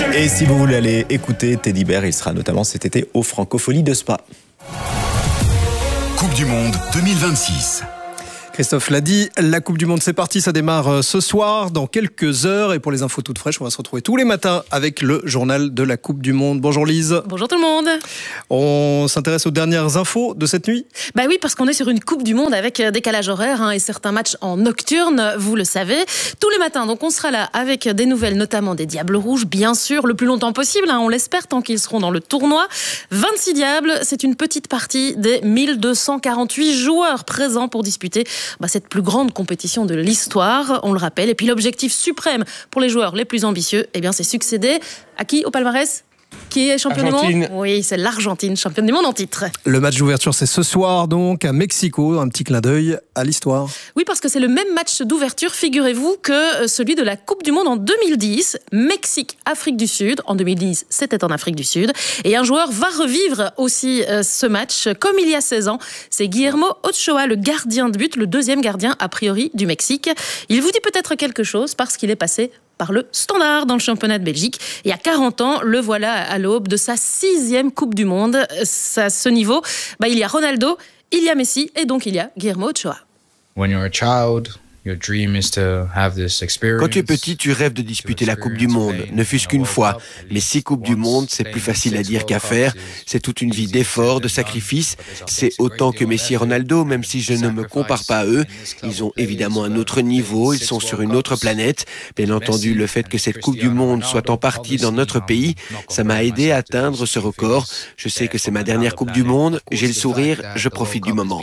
Et si vous voulez aller écouter Teddy Bear, il sera notamment cet été au Francophonie de Spa. Coupe du Monde 2026. Christophe l'a dit, la Coupe du Monde c'est parti, ça démarre ce soir dans quelques heures. Et pour les infos toutes fraîches, on va se retrouver tous les matins avec le journal de la Coupe du Monde. Bonjour Lise. Bonjour tout le monde. On s'intéresse aux dernières infos de cette nuit. Bah oui, parce qu'on est sur une Coupe du Monde avec décalage horaire et certains matchs en nocturne, vous le savez. Tous les matins, donc on sera là avec des nouvelles, notamment des Diables Rouges, bien sûr, le plus longtemps possible, on l'espère, tant qu'ils seront dans le tournoi. 26 Diables, c'est une petite partie des 1248 joueurs présents pour disputer cette plus grande compétition de l'histoire, on le rappelle. Et puis l'objectif suprême pour les joueurs les plus ambitieux, c'est succéder à qui au palmarès ? Qui est champion du monde ? Oui, c'est l'Argentine, championne du monde en titre. Le match d'ouverture, c'est ce soir donc à Mexico. Un petit clin d'œil à l'histoire. Oui, parce que c'est le même match d'ouverture, figurez-vous, que celui de la Coupe du Monde en 2010. Mexique-Afrique du Sud. En 2010, c'était en Afrique du Sud. Et un joueur va revivre aussi ce match, comme il y a 16 ans. C'est Guillermo Ochoa, le gardien de but, le deuxième gardien a priori du Mexique. Il vous dit peut-être quelque chose parce qu'il est passé par le Standard dans le championnat de Belgique. Et à 40 ans, le voilà à l'aube de sa 6e Coupe du Monde. À ce niveau, il y a Ronaldo, il y a Messi et donc il y a Guillermo Ochoa. When you're a child, your dream is to have this experience. Quand tu es petit, tu rêves de disputer la Coupe du Monde, ne fût-ce qu'une fois. Mais 6 Coupes du Monde, c'est plus facile à dire qu'à faire. C'est toute une vie d'efforts, de sacrifices. C'est autant que Messi et Ronaldo, même si je ne me compare pas à eux. Ils ont évidemment un autre niveau, ils sont sur une autre planète. Bien entendu, le fait que cette Coupe du Monde soit en partie dans notre pays, ça m'a aidé à atteindre ce record. Je sais que c'est ma dernière Coupe du Monde, j'ai le sourire, je profite du moment.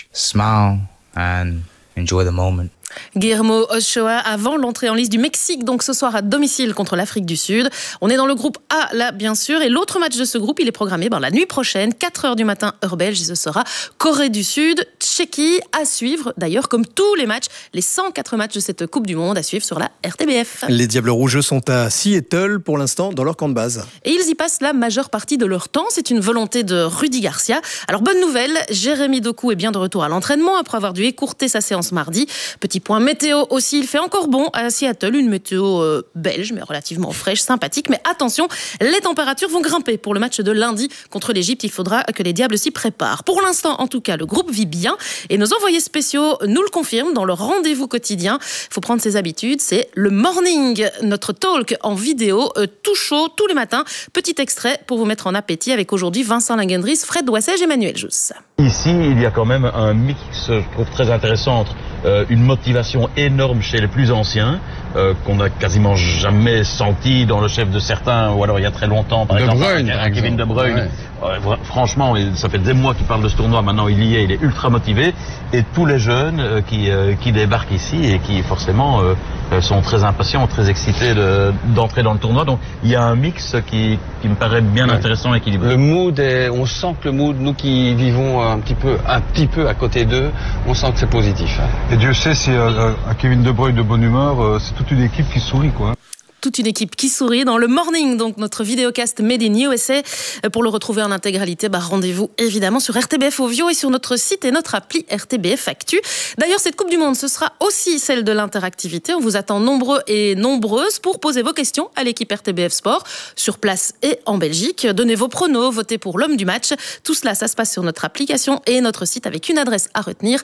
Smile and enjoy the moment. Guillermo Ochoa avant l'entrée en lice du Mexique, donc ce soir à domicile contre l'Afrique du Sud. On est dans le groupe A là bien sûr, et l'autre match de ce groupe il est programmé la nuit prochaine, 4h du matin heure belge, et ce sera Corée du Sud, Tchéquie, à suivre d'ailleurs comme tous les matchs, les 104 matchs de cette Coupe du Monde à suivre sur la RTBF. Les Diables Rouges sont à Seattle pour l'instant dans leur camp de base. Et ils y passent la majeure partie de leur temps, c'est une volonté de Rudy Garcia. Alors bonne nouvelle, Jérémy Doku est bien de retour à l'entraînement après avoir dû écourter sa séance mardi. Petit point météo aussi, il fait encore bon à Seattle, une météo belge mais relativement fraîche, sympathique. Mais attention, les températures vont grimper pour le match de lundi contre l'Égypte. Il faudra que les Diables s'y préparent. Pour l'instant, en tout cas, le groupe vit bien et nos envoyés spéciaux nous le confirment dans leur rendez-vous quotidien. Il faut prendre ses habitudes, c'est le morning, notre talk en vidéo, tout chaud, tous les matins. Petit extrait pour vous mettre en appétit avec aujourd'hui Vincent Lingendries, Fred Douassège et Emmanuel Jousse. Ici, il y a quand même un mix, je trouve très intéressant, entre une motivation énorme chez les plus anciens, qu'on n'a quasiment jamais senti dans le chef de certains, ou alors il y a très longtemps, par exemple, Kevin De Bruyne. Ouais. Franchement, ça fait des mois qu'il parle de ce tournoi, maintenant il y est, il est ultra motivé. Et tous les jeunes qui débarquent ici et qui forcément sont très impatients, très excités d'entrer dans le tournoi. Donc il y a un mix qui me paraît bien intéressant et équilibré. Le mood, on sent que le mood, nous qui vivons un petit peu à côté d'eux, on sent que c'est positif. Et Dieu sait si à Kevin De Bruyne de bonne humeur, c'est toute une équipe qui sourit, quoi. Toute une équipe qui sourit dans le morning, donc notre vidéocast Made in USA. Pour le retrouver en intégralité, rendez-vous évidemment sur RTBF Ovio et sur notre site et notre appli RTBF Actu. D'ailleurs, cette Coupe du Monde, ce sera aussi celle de l'interactivité. On vous attend nombreux et nombreuses pour poser vos questions à l'équipe RTBF Sport, sur place et en Belgique. Donnez vos pronos, votez pour l'homme du match. Tout cela, ça se passe sur notre application et notre site avec une adresse à retenir,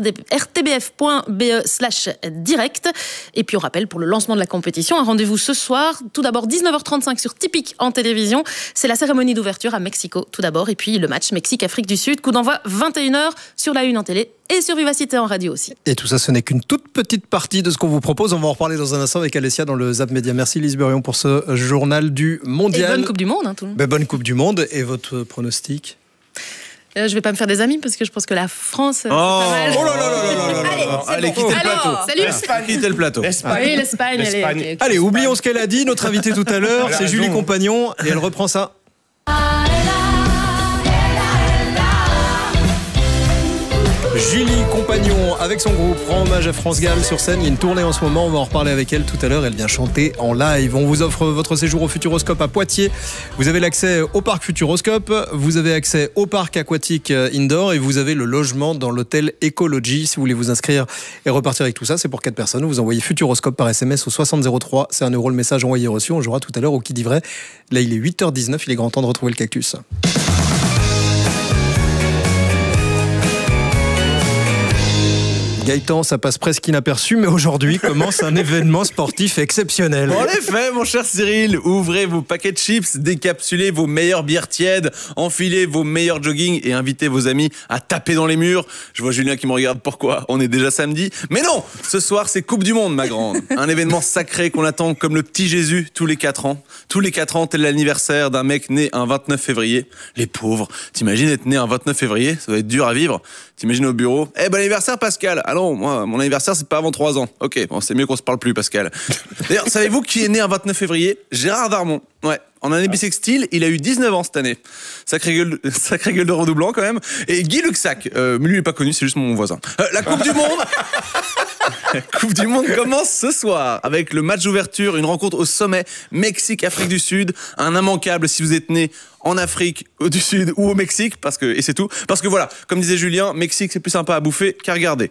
rtbf.be/direct. Et puis on rappelle pour le lancement de la compétition, un rendez-vous ce soir, tout d'abord 19h35 sur Tipic en télévision. C'est la cérémonie d'ouverture à Mexico tout d'abord, et puis le match Mexique-Afrique du Sud, coup d'envoi 21h sur la 1 en télé et sur Vivacité en radio aussi. Et tout ça, ce n'est qu'une toute petite partie de ce qu'on vous propose. On va en reparler dans un instant avec Alessia dans le Zap Média. Merci Lise Burion pour ce journal du mondial. Et bonne Coupe du Monde. Tout le monde. Bonne Coupe du Monde. Et votre pronostic ? Je vais pas me faire des amis parce que je pense que la France. Oh là là. Allez, quittez le plateau. Salut. L'Espagne, quittez le plateau. Oui, l'Espagne. Allez, oublions ce qu'elle a dit. Notre invitée tout à l'heure, c'est Julie Compagnon et elle reprend ça. Julie Compagnon, avec son groupe, rend hommage à France Gall sur scène. Il y a une tournée en ce moment, on va en reparler avec elle tout à l'heure. Elle vient chanter en live. On vous offre votre séjour au Futuroscope à Poitiers. Vous avez l'accès au parc Futuroscope, vous avez accès au parc aquatique indoor et vous avez le logement dans l'hôtel Ecology. Si vous voulez vous inscrire et repartir avec tout ça, c'est pour 4 personnes. Vous envoyez Futuroscope par SMS au 6003. C'est 1 € le message envoyé reçu. On jouera tout à l'heure au Qui dit vrai. Là, il est 8h19. Il est grand temps de retrouver le cactus. Gaëtan, ça passe presque inaperçu, mais aujourd'hui commence un événement sportif exceptionnel. En effet, mon cher Cyril, ouvrez vos paquets de chips, décapsulez vos meilleures bières tièdes, enfilez vos meilleurs jogging et invitez vos amis à taper dans les murs. Je vois Julien qui me regarde, pourquoi ? On est déjà samedi. Mais non, ce soir c'est Coupe du Monde, ma grande. Un événement sacré qu'on attend comme le petit Jésus tous les 4 ans. Tous les 4 ans, tel l'anniversaire d'un mec né un 29 février. Les pauvres, t'imagines être né un 29 février ? Ça va être dur à vivre. T'imagines au bureau, bon anniversaire Pascal. Alors, moi, mon anniversaire, c'est pas avant 3 ans. Ok, bon, c'est mieux qu'on se parle plus, Pascal. D'ailleurs, savez-vous qui est né un 29 février ? Gérard Darmon. Ouais, en année bissextile, il a eu 19 ans cette année. Sacrée gueule de redoublant, quand même. Et Guy Luxac, mais lui, il est pas connu, c'est juste mon voisin. La Coupe du Monde La Coupe du Monde commence ce soir avec le match d'ouverture, une rencontre au sommet, Mexique-Afrique du Sud, un immanquable si vous êtes né en Afrique du Sud ou au Mexique, et c'est tout. Parce que voilà, comme disait Julien, Mexique c'est plus sympa à bouffer qu'à regarder.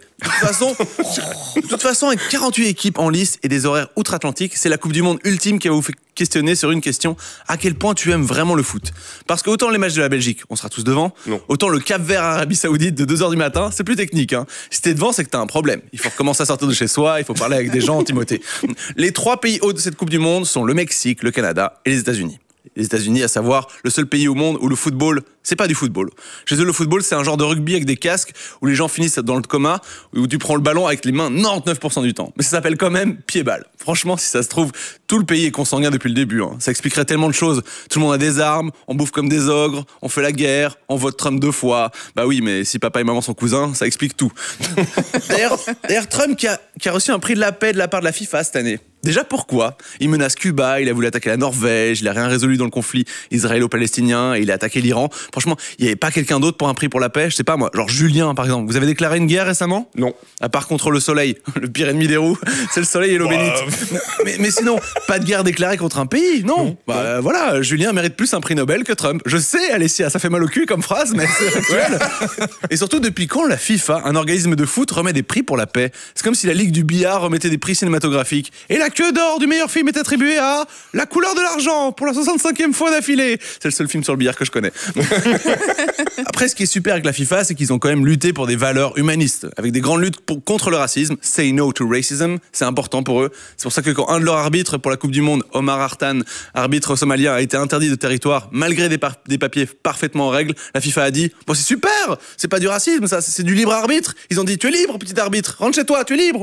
De toute façon, avec 48 équipes en lice et des horaires outre-Atlantique, c'est la Coupe du Monde ultime qui va vous faire questionner sur une question: à quel point tu aimes vraiment le foot ? Parce que autant les matchs de la Belgique, on sera tous devant, autant le Cap-Vert Arabie Saoudite de 2h du matin, c'est plus technique. Si t'es devant, c'est que t'as un problème. Il faut recommencer à sortir de chez soi, il faut parler avec des gens, Timothée. Les 3 pays hauts de cette Coupe du Monde sont le Mexique, le Canada et les États-Unis. Les États-Unis, à savoir le seul pays au monde où le football, c'est pas du football. Chez eux, le football, c'est un genre de rugby avec des casques où les gens finissent dans le coma, où tu prends le ballon avec les mains 99% du temps. Mais ça s'appelle quand même pied-balle. Franchement, si ça se trouve, tout le pays est consanguin depuis le début. Ça expliquerait tellement de choses. Tout le monde a des armes, on bouffe comme des ogres, on fait la guerre, on vote Trump 2 fois. Bah oui, mais si papa et maman sont cousins, ça explique tout. D'ailleurs, Trump qui a reçu un prix de la paix de la part de la FIFA cette année. Déjà, pourquoi ? Il menace Cuba, il a voulu attaquer la Norvège, il a rien résolu dans le conflit israélo-palestinien et il a attaqué l'Iran. Franchement, il n'y avait pas quelqu'un d'autre pour un prix pour la paix, je sais pas moi, genre Julien par exemple. Vous avez déclaré une guerre récemment ? Non. À part contre le soleil, le pire ennemi des roues, c'est le soleil et l'eau bénite. Mais sinon, pas de guerre déclarée contre un pays, non. Voilà, Julien mérite plus un prix Nobel que Trump. Je sais, Alessia, ça fait mal au cul comme phrase, mais c'est factuel. Et surtout, depuis quand la FIFA, un organisme de foot, remet des prix pour la paix ? C'est comme si la Ligue du billard remettait des prix cinématographiques. Et la queue d'or du meilleur film est attribuée à La couleur de l'argent pour la 65e fois d'affilée. C'est le seul film sur le billard que je connais. Après, ce qui est super avec la FIFA, c'est qu'ils ont quand même lutté pour des valeurs humanistes, avec des grandes luttes contre le racisme. Say no to racism, c'est important pour eux. C'est pour ça que quand un de leurs arbitres pour la Coupe du Monde, Omar Artan, arbitre somalien, a été interdit de territoire malgré des papiers parfaitement en règle, la FIFA a dit bon, c'est super, c'est pas du racisme, ça, c'est du libre arbitre. Ils ont dit tu es libre, petit arbitre, rentre chez toi, tu es libre.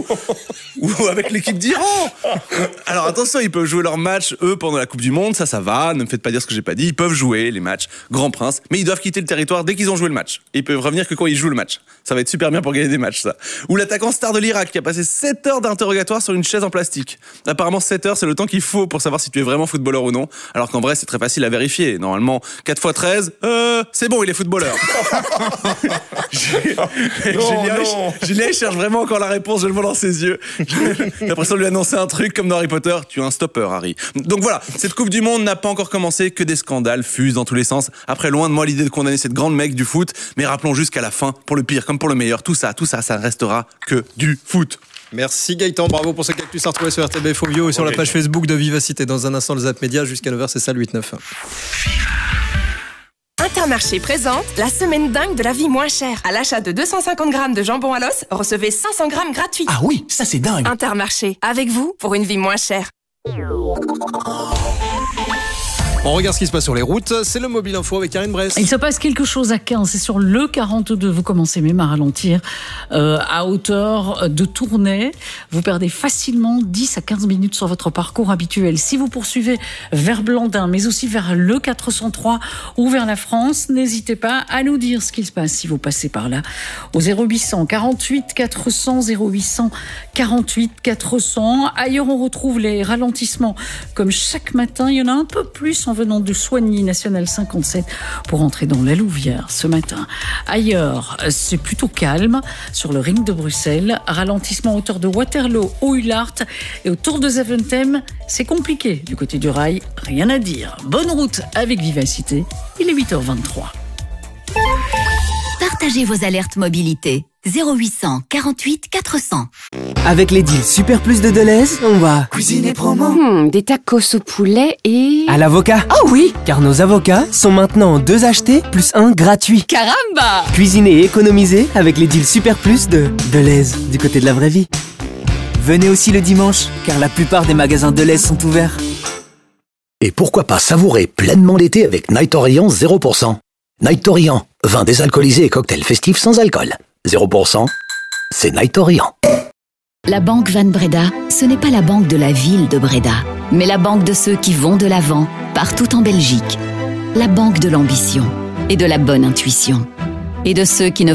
Ou avec l'équipe d'Iran. Alors attention, ils peuvent jouer leur match, eux, pendant la Coupe du Monde, ça va, ne me faites pas dire ce que j'ai pas dit, ils peuvent jouer les matchs, Grand Prince, mais ils doivent quitter le territoire dès qu'ils ont joué le match. Et ils peuvent revenir que quand ils jouent le match. Ça va être super bien pour gagner des matchs, ça. Ou l'attaquant star de l'Irak qui a passé 7 heures d'interrogatoire sur une chaise en plastique. Apparemment, 7 heures, c'est le temps qu'il faut pour savoir si tu es vraiment footballeur ou non, alors qu'en vrai, c'est très facile à vérifier. Normalement, 4 x 13, c'est bon, il est footballeur. Julien, il cherche vraiment encore la réponse, je le vois dans ses yeux. J'ai l'impression de lui annoncer un truc comme dans Harry Potter, tu es un stopper, Harry. Donc voilà, cette Coupe du Monde n'a pas encore commencé, que des scandales fusent dans tous les sens. Après, loin de moi l'idée de condamner cette grande mec du foot, mais rappelons juste qu'à la fin, pour le pire comme pour le meilleur, tout ça, ça restera que du foot. Merci Gaëtan, bravo pour ce cactus à retrouver sur RTBF Ovio et sur la page Facebook de Vivacité. Dans un instant, le Zap Média jusqu'à 9h, c'est ça le 8-9. Intermarché présente la semaine dingue de la vie moins chère. À l'achat de 250 grammes de jambon à l'os, recevez 500 grammes gratuits. Ah oui, ça c'est dingue. Intermarché, avec vous pour une vie moins chère. On regarde ce qui se passe sur les routes. C'est le Mobile Info avec Karine Bress. Il se passe quelque chose à 15. C'est sur le 42. Vous commencez même à ralentir à hauteur de Tournai. Vous perdez facilement 10 à 15 minutes sur votre parcours habituel. Si vous poursuivez vers Blandin, mais aussi vers le 403 ou vers la France, n'hésitez pas à nous dire ce qu'il se passe si vous passez par là. Au 0800 48 400, 0800 48 400. Ailleurs, on retrouve les ralentissements. Comme chaque matin, il y en a un peu plus en venant de Soigny, National 57, pour entrer dans la Louvière ce matin. Ailleurs, c'est plutôt calme sur le ring de Bruxelles. Ralentissement à hauteur de Waterloo, au Ullart et autour de Zaventem. C'est compliqué du côté du rail, rien à dire. Bonne route avec vivacité. Il est 8h23. Partagez vos alertes mobilité. 0800 48 400. Avec les deals Super Plus de Deleuze, on va cuisiner promo. Des tacos au poulet et... à l'avocat. Oh oui! Car nos avocats sont maintenant 2 achetés plus 1 gratuit. Caramba! Cuisiner et économiser avec les deals Super Plus de Deleuze, du côté de la vraie vie. Venez aussi le dimanche, car la plupart des magasins Deleuze sont ouverts. Et pourquoi pas savourer pleinement l'été avec Night Orient 0%. Night Orient, vin désalcoolisé et cocktail festif sans alcool. 0%, c'est Night Orient. La Banque Van Breda, ce n'est pas la banque de la ville de Breda, mais la banque de ceux qui vont de l'avant, partout en Belgique. La banque de l'ambition et de la bonne intuition. Et de ceux qui ne